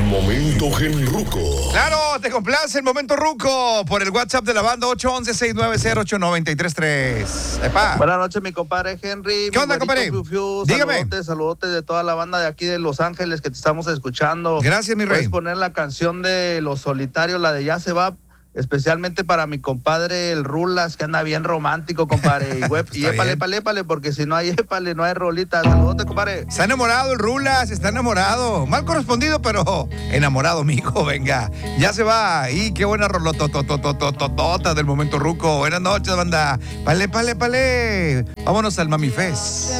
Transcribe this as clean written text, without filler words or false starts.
momento genruco. Claro, te complace el momento ruco por el WhatsApp de la banda 811-690-893. Epa. Buenas noches, mi compadre Henry. ¿Qué onda, compadre? Dígame. Saludotes de toda la banda de aquí de Los Ángeles que te estamos escuchando. Gracias, mi rey. Puedes poner la canción de Los Solitarios, la de Ya se va, especialmente para mi compadre el Rulas, que anda bien romántico, compadre. Y épale, porque si no hay épale, no hay rolita. Saludotes, compadre. Está enamorado el Rulas, está enamorado. Mal correspondido, pero enamorado, mijo, venga. Ya se va. Y qué buena rolototototototota del momento ruco. Buenas noches, banda. Pale. Vámonos al Mami Fest.